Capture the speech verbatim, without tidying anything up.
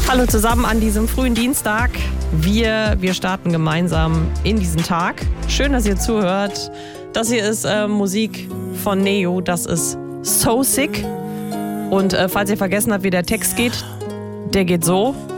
Hallo zusammen an diesem frühen Dienstag. Wir, wir starten gemeinsam in diesen Tag. Schön, dass ihr zuhört. Das hier ist äh, Musik von Neo. Das ist So Sick. Und äh, falls ihr vergessen habt, wie der Text geht, der geht so.